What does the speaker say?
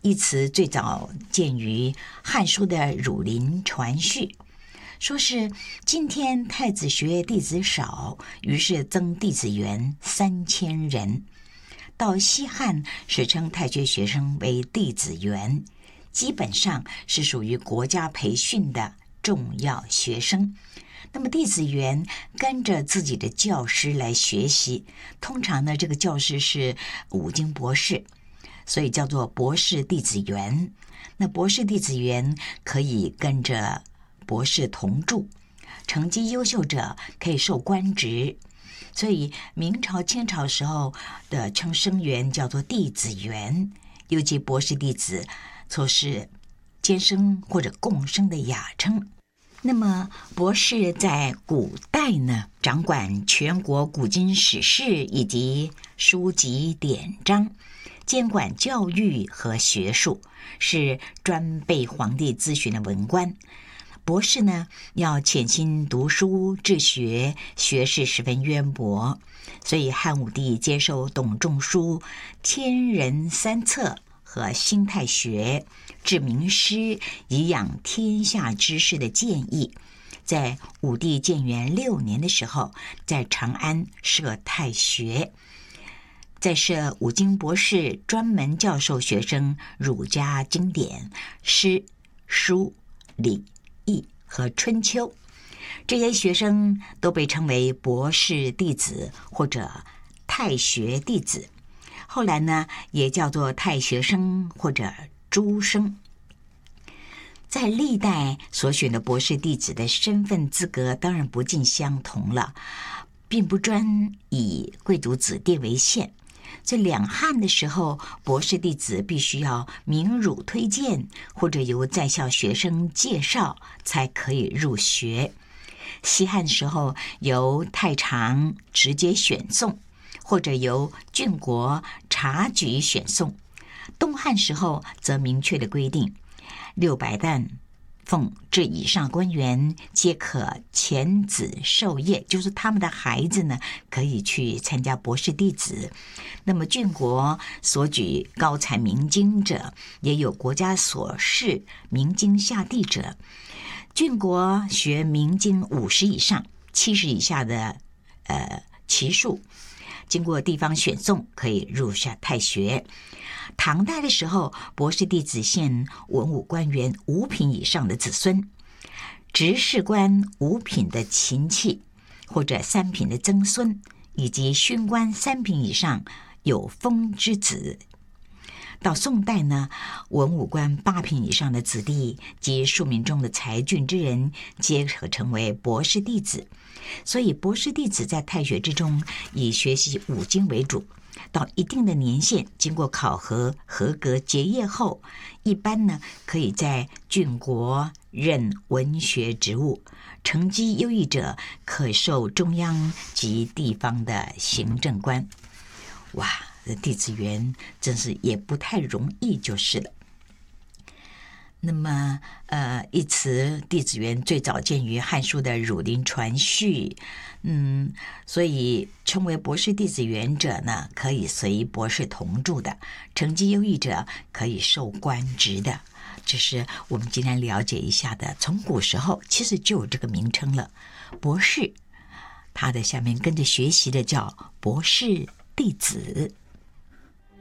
一词最早见于《汉书》的《儒林传序》，说是今天太子学弟子少，于是增弟子员3000人。到西汉史称太学学生为弟子员，基本上是属于国家培训的重要学生。那么弟子员跟着自己的教师来学习，通常呢，这个教师是5经博士，所以叫做博士弟子员。那博士弟子员可以跟着博士同住，成绩优秀者可以受官职。所以明朝、清朝时候的称生员叫做弟子员，尤其博士弟子则是监生或者贡生的雅称。那么博士在古代呢，掌管全国古今史事以及书籍典章，监管教育和学术，是专被皇帝咨询的文官。博士呢，要潜心读书治学，学识十分渊博，所以汉武帝接受董仲舒《天人三策》和心态学、治名师以养天下之士的建议，在武帝建元6年的时候，在长安设太学，再设5经博士，专门教授学生儒家经典、诗、书、礼、易和春秋。这些学生都被称为博士弟子或者太学弟子，后来呢，也叫做太学生或者诸生。在历代所选的博士弟子的身份资格当然不尽相同了，并不专以贵族子弟为限。在两汉的时候，博士弟子必须要名儒推荐，或者由在校学生介绍才可以入学。西汉时候由太常直接选送，或者由郡国察举选送。东汉时候则明确的规定，600担俸至以上官员皆可遣子授业，就是他们的孩子呢可以去参加博士弟子。那么郡国所举高才明经者，也有国家所示明经下第者。郡国学明经50以上、70以下的期数，经过地方选送可以入下太学。唐代的时候，博士弟子限文武官员5品以上的子孙，执事官5品的亲戚或者3品的曾孙，以及勋官3品以上有封之子。到宋代呢，文武官8品以上的子弟及庶民中的才俊之人，皆可成为博士弟子。所以博士弟子在太学之中以学习5经为主，到一定的年限，经过考核合格结业后，一般呢可以在郡国任文学职务，成绩优异者可受中央及地方的行政官。哇，弟子员真是也不太容易就是了。那么一词弟子员最早见于《汉书》的《儒林传序》，所以称为博士弟子员者呢，可以随博士同住的，成绩优异者可以受官职的。这是我们今天了解一下的，从古时候其实就有这个名称了。博士，他的下面跟着学习的叫博士弟子。